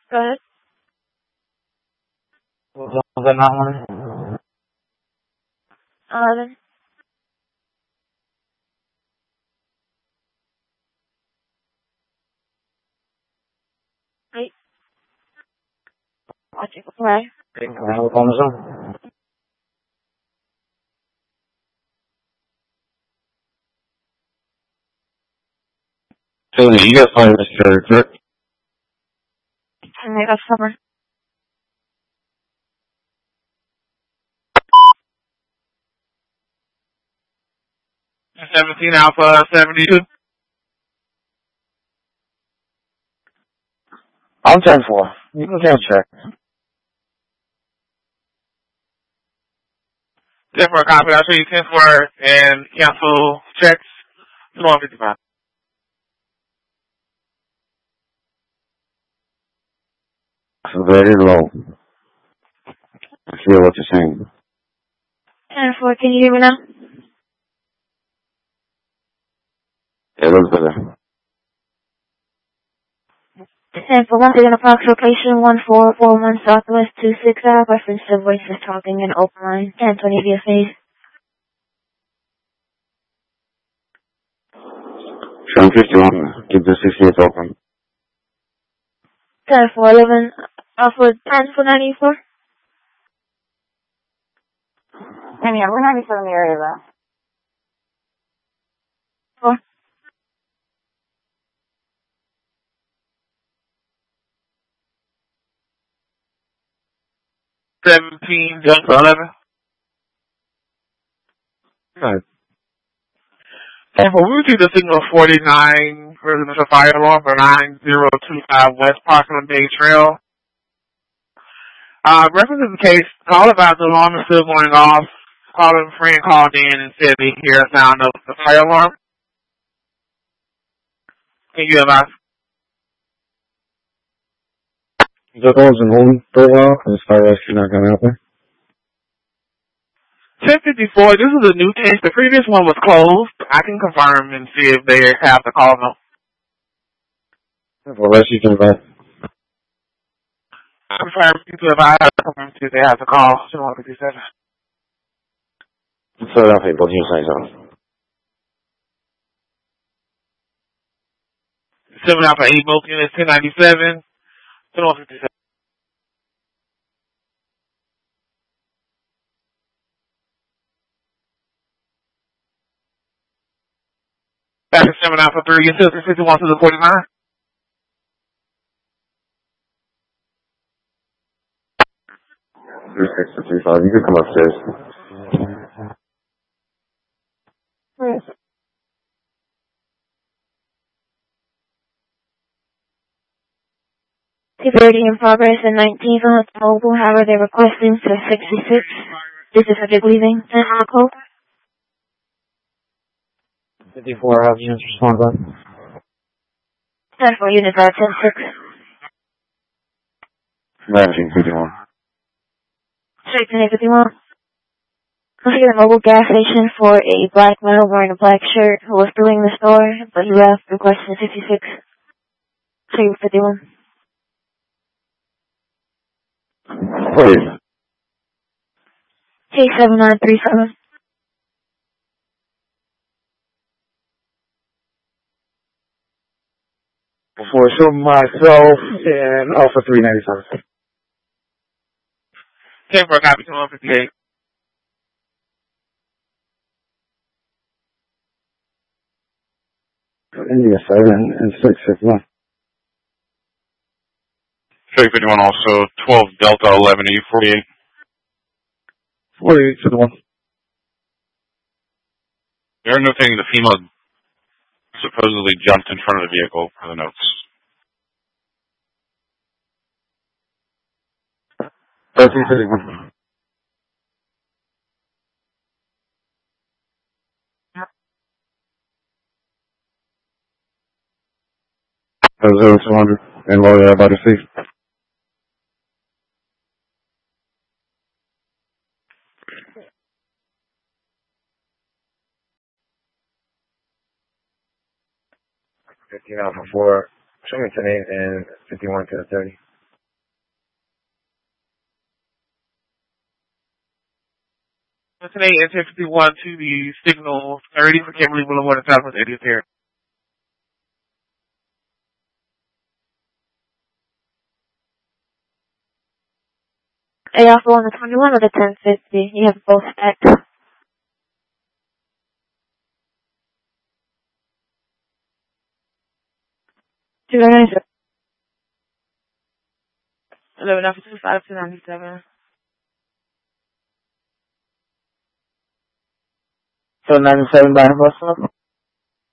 Go ahead. What was that 911? 11. Wait. Watching the play. Can I have a phone or something? Tony, you got fire Mr. correct? And I got summer. $17 Alpha 72. I'm 10-4. You can check. 10-4 copy. I'll show you 10-4 and cancel checks. 2155. Very low. I feel what you're saying. 10-4, can you hear me now? It looks better. 10-4, once again, approx location 1441 Southwest 26 Ave. Reference to voices talking in open line. 1020 via phase. Tram 51. Keep the 68 open. 10-4, 11. Alpha 10-494. Yeah, we're 97 in the area though. 4. 17 Delta 11. Right. 10-4, we received a signal 49 residential fire alarm for 9025 West Parkland Bay Trail. Reference to the case, call about the alarm is still going off. Calling friend called in and said they hear a sound of the fire alarm. Can you advise? The door's been holding for a while, and as far as you're not going to happen. 1054, this is a new case. The previous one was closed. I can confirm and see if they have the call now. Well, let's you can back. I confirm if I have to confirm see if they have the call. 2157. Philadelphia, what do you say, so? 7 Alpha 8 both units 1097. 2157. Back to 7 Alpha 3, you still 51 to the 49. Three 6 to 3 5. You can come upstairs. Severity in progress in 19th on the mobile. However, they're requesting to 66. This is subject leaving. 10 on the code. 54, have units respond back. 10-4 units are 10-6. 1951. Straight to 51. Let's get a mobile gas station for a black male wearing a black shirt who was doing the store, but he left requesting 56. Straight 51. Please. K7937. Before show myself and Alpha 397. 10 for a copy 2158. India 7 and 661. 351 also 12 Delta 11 E48. 48 to the 1. They're noting the female supposedly jumped in front of the vehicle for the notes. 1351. Zero 200 and lower everybody safe. $15 for 4, show me 10 8 and 51 to the 30. 10:08 and 10:51 to the signal 30 for Kimberly Boulevard and Southwest 80th here. A also on the 21 or the 1050. You have both stacked. Two 11 after 25 to 97. So 97 by Russell.